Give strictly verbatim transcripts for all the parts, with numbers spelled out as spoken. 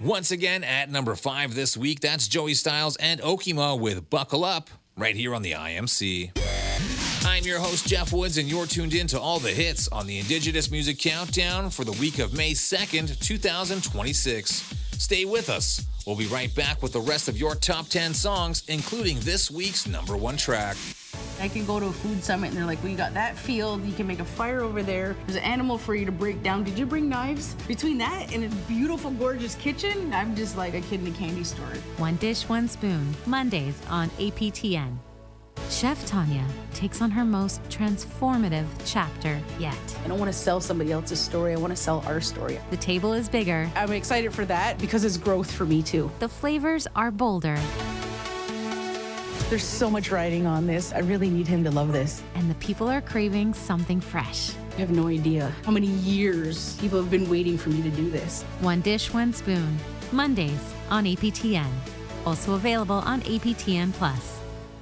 Once again, at number five this week, that's Joey Styles and Okima with Buckle Up, right here on the I M C. I'm your host, Jeff Woods, and you're tuned in to all the hits on the Indigenous Music Countdown for the week of May second, twenty twenty-six. Stay with us. We'll be right back with the rest of your top ten songs, including this week's number one track. I can go to a food summit and they're like, well, you got that field, you can make a fire over there. There's an animal for you to break down. Did you bring knives? Between that and a beautiful, gorgeous kitchen, I'm just like a kid in a candy store. One Dish, One Spoon, Mondays on A P T N. Chef Tanya takes on her most transformative chapter yet. I don't want to sell somebody else's story. I want to sell our story. The table is bigger. I'm excited for that because it's growth for me too. The flavors are bolder. There's so much riding on this. I really need him to love this. And the people are craving something fresh. You have no idea how many years people have been waiting for me to do this. One Dish, One Spoon, Mondays on A P T N. Also available on A P T N Plus.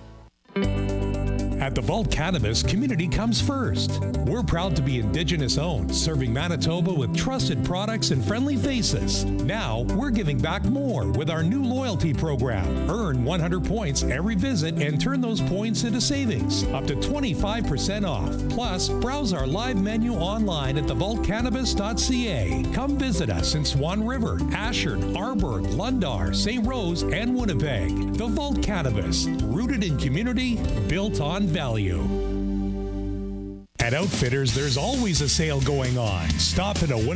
At the Vault Cannabis, community comes first. We're proud to be Indigenous owned, serving Manitoba with trusted products and friendly faces. Now, we're giving back more with our new loyalty program. Earn one hundred points every visit and turn those points into savings, up to twenty-five percent off. Plus, browse our live menu online at the vault cannabis dot c a. Come visit us in Swan River, Ashern, Arborg, Lundar, Saint Rose, and Winnipeg. The Vault Cannabis, rooted in community, built on value. At Outfitters, there's always a sale going on. Stop at a